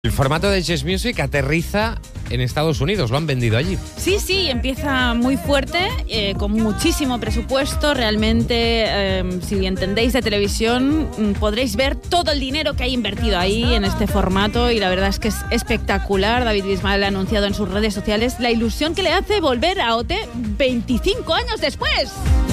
El formato de Chess Music aterriza en Estados Unidos, lo han vendido allí. Sí, empieza muy fuerte, con muchísimo presupuesto. Realmente, si entendéis de televisión, podréis ver todo el dinero que hay invertido ahí en este formato y la verdad es que es espectacular. David Bisbal ha anunciado en sus redes sociales la ilusión que le hace volver a OT 25 años después.